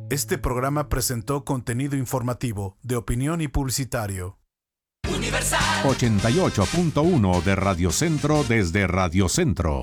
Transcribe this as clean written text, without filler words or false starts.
Este programa presentó contenido informativo, de opinión y publicitario. 88.1 de Radio Centro desde Radio Centro.